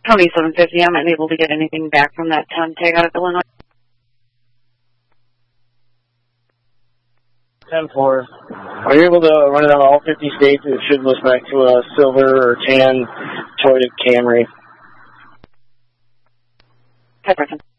County 750, I'm unable to get anything back from that 10 tag out of Illinois. 10-4. Are you able to run it on all 50 states? It should list back to a silver or tan Toyota Camry. 10%.